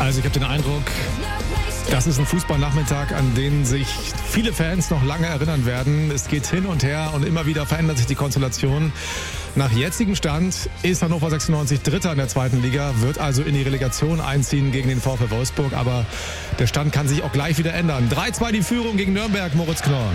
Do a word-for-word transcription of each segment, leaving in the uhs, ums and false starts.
Also ich habe den Eindruck, das ist ein Fußballnachmittag, an den sich viele Fans noch lange erinnern werden. Es geht hin und her und immer wieder verändert sich die Konstellation. Nach jetzigem Stand ist Hannover sechsundneunzig Dritter in der zweiten Liga, wird also in die Relegation einziehen gegen den VfL Wolfsburg. Aber der Stand kann sich auch gleich wieder ändern. drei zwei die Führung gegen Nürnberg, Moritz Knorr.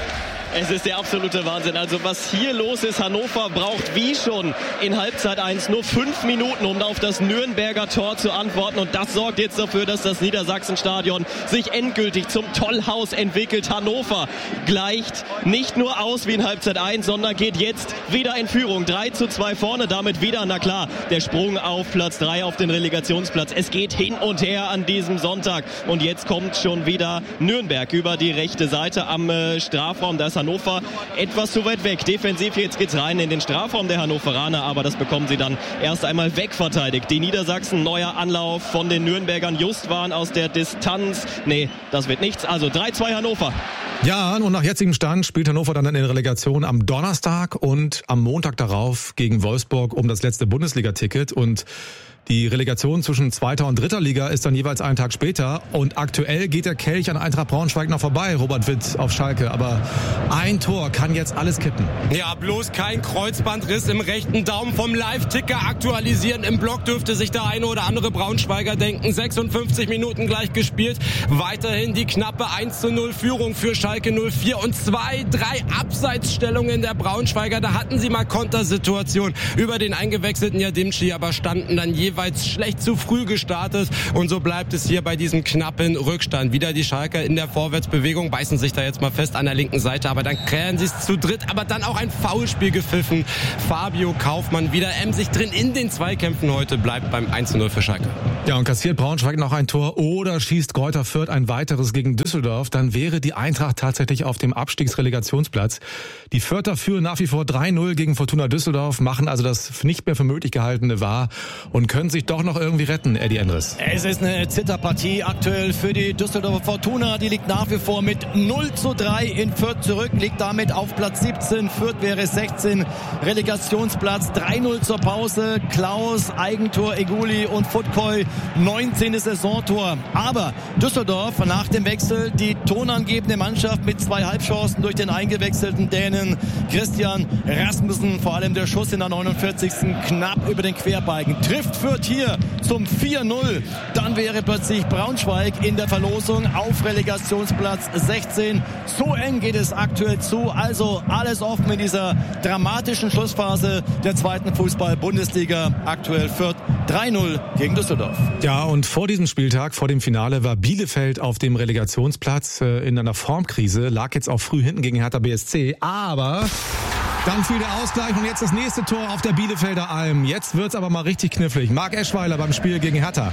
Es ist der absolute Wahnsinn. Also was hier los ist, Hannover braucht wie schon in Halbzeit eins nur fünf Minuten, um auf das Nürnberger Tor zu antworten. Und das sorgt jetzt dafür, dass das Niedersachsenstadion sich endgültig zum Tollhaus entwickelt. Hannover gleicht nicht nur aus wie in Halbzeit eins, sondern geht jetzt wieder in Führung. drei zu zwei vorne, damit wieder, na klar, der Sprung auf Platz drei, auf den Relegationsplatz. Es geht hin und her an diesem Sonntag. Und jetzt kommt schon wieder Nürnberg über die rechte Seite am äh, Strafraum. Da ist Hannover etwas zu weit weg. Defensiv jetzt geht's rein in den Strafraum der Hannoveraner, aber das bekommen sie dann erst einmal wegverteidigt. Die Niedersachsen, neuer Anlauf von den Nürnbergern. Justwan aus der Distanz. Nee, das wird nichts. Also drei zwei Hannover. Ja, und nach jetzigem Stand spielt Hannover dann in der Relegation am Donnerstag und am Montag darauf gegen Wolfsburg um das letzte Bundesliga-Ticket. Und die Relegation zwischen zweiter und dritter Liga ist dann jeweils einen Tag später. Und aktuell geht der Kelch an Eintracht Braunschweig noch vorbei, Robert Witt auf Schalke. Aber ein Tor kann jetzt alles kippen. Ja, bloß kein Kreuzbandriss im rechten Daumen. Vom Live-Ticker aktualisieren im Block dürfte sich der eine oder andere Braunschweiger denken. sechsundfünfzig Minuten gleich gespielt. Weiterhin die knappe eins zu null Führung für Schalke null vier. Und zwei, drei Abseitsstellungen der Braunschweiger. Da hatten sie mal Kontersituation über den eingewechselten Yadimchi, aber standen dann jeweils jeweils schlecht zu früh gestartet und so bleibt es hier bei diesem knappen Rückstand. Wieder die Schalker in der Vorwärtsbewegung, beißen sich da jetzt mal fest an der linken Seite, aber dann klären sie es zu dritt, aber dann auch ein Foulspiel gepfiffen. Fabio Kaufmann wieder emsig drin in den Zweikämpfen heute, bleibt beim eins zu null für Schalke. Ja, und kassiert Braunschweig noch ein Tor oder schießt Greuther Fürth ein weiteres gegen Düsseldorf, dann wäre die Eintracht tatsächlich auf dem Abstiegsrelegationsplatz. Die Fürther führen nach wie vor drei null gegen Fortuna Düsseldorf, machen also das nicht mehr für möglich gehaltene wahr und können sich doch noch irgendwie retten, Eddie Endres. Es ist eine Zitterpartie aktuell für die Düsseldorfer Fortuna. Die liegt nach wie vor mit null zu drei in Fürth zurück, liegt damit auf Platz siebzehn. Fürth wäre sechzehn, Relegationsplatz drei null zur Pause. Klaus, Eigentor, Eguli und Futkoy, neunzehntes Saisontor. Aber Düsseldorf nach dem Wechsel die tonangebende Mannschaft mit zwei Halbchancen durch den eingewechselten Dänen Christian Rasmussen. Vor allem der Schuss in der neunundvierzigsten knapp über den Querbalken. Trifft Fürth hier zum vier null. Dann wäre plötzlich Braunschweig in der Verlosung auf Relegationsplatz sechzehn. So eng geht es aktuell zu. Also alles offen in dieser dramatischen Schlussphase der zweiten Fußball-Bundesliga. Aktuell Fürth drei null gegen Düsseldorf. Ja, und vor diesem Spieltag, vor dem Finale, war Bielefeld auf dem Relegationsplatz in einer Formkrise. Lag jetzt auch früh hinten gegen Hertha B S C. Aber dann fiel der Ausgleich und jetzt das nächste Tor auf der Bielefelder Alm. Jetzt wird's aber mal richtig knifflig. Marc Eschweiler beim Spiel gegen Hertha.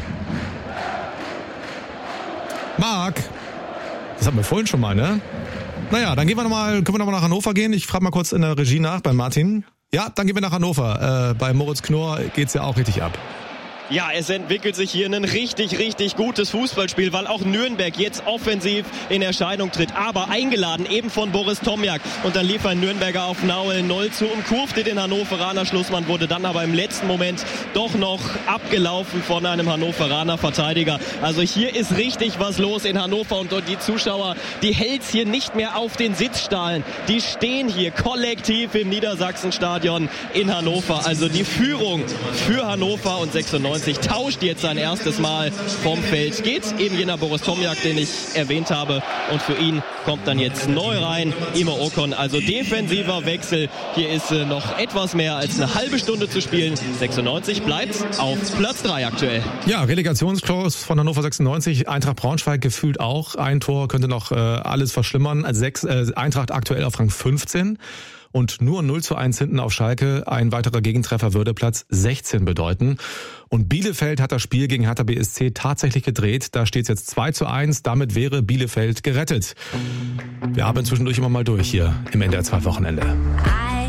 Marc, das hatten wir vorhin schon mal, ne? Naja, dann gehen wir noch mal, können wir noch mal nach Hannover gehen. Ich frage mal kurz in der Regie nach bei Martin. Ja, dann gehen wir nach Hannover. Äh, bei Moritz Knorr geht's ja auch richtig ab. Ja, es entwickelt sich hier ein richtig, richtig gutes Fußballspiel, weil auch Nürnberg jetzt offensiv in Erscheinung tritt. Aber eingeladen eben von Boris Tomjak. Und dann lief ein Nürnberger auf Nauel null zu, umkurfte den Hannoveraner Schlussmann, wurde dann aber im letzten Moment doch noch abgelaufen von einem Hannoveraner Verteidiger. Also hier ist richtig was los in Hannover und die Zuschauer, die hält's hier nicht mehr auf den Sitzstahlen. Die stehen hier kollektiv im Niedersachsenstadion in Hannover. Also die Führung für Hannover und sechsundneunzig tauscht jetzt sein erstes Mal vom Feld. Geht eben jener Boris Tomjak, den ich erwähnt habe. Und für ihn kommt dann jetzt neu rein Imo Okon. Also defensiver Wechsel. Hier ist äh, noch etwas mehr als eine halbe Stunde zu spielen. sechsundneunzig bleibt auf Platz drei aktuell. Ja, Relegationskurs von Hannover sechsundneunzig. Eintracht Braunschweig gefühlt auch. Ein Tor könnte noch äh, alles verschlimmern. Sechs, äh, Eintracht aktuell auf Rang fünfzehn. Und nur null zu eins hinten auf Schalke. Ein weiterer Gegentreffer würde Platz sechzehn bedeuten. Und Bielefeld hat das Spiel gegen Hertha B S C tatsächlich gedreht. Da steht es jetzt zwei zu eins. Damit wäre Bielefeld gerettet. Wir haben zwischendurch immer mal durch hier im N D R zwei Wochenende.